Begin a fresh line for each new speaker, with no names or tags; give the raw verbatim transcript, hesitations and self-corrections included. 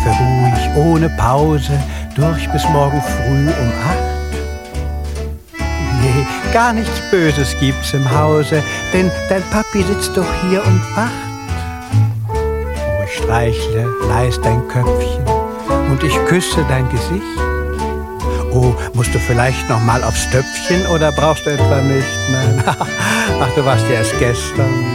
schlafe ruhig ohne Pause durch bis morgen früh um acht. Nee, gar nichts Böses gibt's im Hause, denn dein Papi sitzt doch hier und wacht. Oh, ich streichle leis dein Köpfchen und ich küsse dein Gesicht. Oh, musst du vielleicht noch mal aufs Töpfchen oder brauchst du etwa nicht? Nein, ach, du warst ja erst gestern.